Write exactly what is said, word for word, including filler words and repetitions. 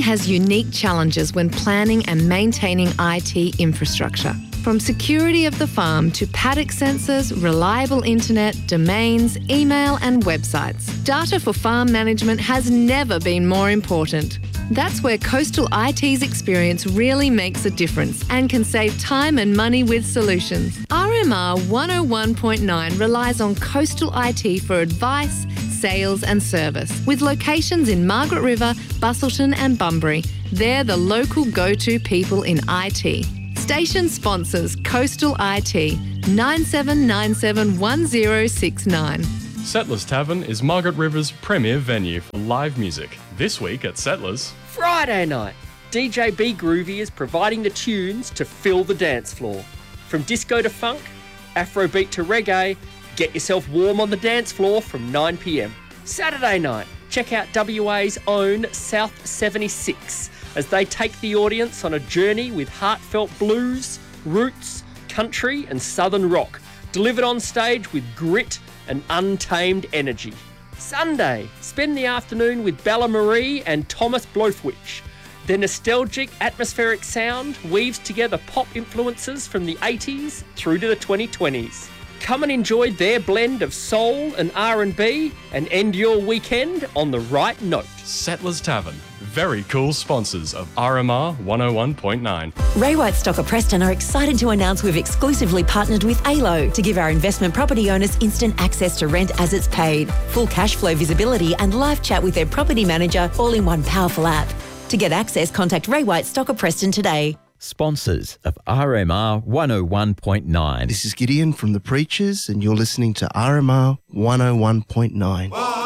has unique challenges when planning and maintaining I T infrastructure. From security of the farm to paddock sensors, reliable internet, domains, email and websites, data for farm management has never been more important. That's where Coastal I T's experience really makes a difference and can save time and money with solutions. R M R one oh one point nine relies on Coastal I T for advice, sales and service. With locations in Margaret River, Busselton and Bunbury, they're the local go-to people in I T. Station sponsors Coastal I T, nine seven nine seven one oh six nine. Settlers Tavern is Margaret River's premier venue for live music. This week at Settlers... Friday night, D J B Groovy is providing the tunes to fill the dance floor. From disco to funk, Afrobeat to reggae, get yourself warm on the dance floor from nine p m. Saturday night, check out W A's own South seventy-six as they take the audience on a journey with heartfelt blues, roots, country and southern rock, delivered on stage with grit and untamed energy. Sunday, spend the afternoon with Bella Marie and Thomas Blofwich. Their nostalgic, atmospheric sound weaves together pop influences from the eighties through to the twenty twenties. Come and enjoy their blend of soul and R and B and end your weekend on the right note. Settlers Tavern, very cool sponsors of R M R one oh one point nine. Ray White Stocker Preston are excited to announce we've exclusively partnered with A L O to give our investment property owners instant access to rent as it's paid, full cash flow visibility and live chat with their property manager all in one powerful app. To get access, contact Ray White Stocker Preston today. Sponsors of R M R one oh one point nine. This is Gideon from The Preachers and you're listening to R M R one oh one point nine.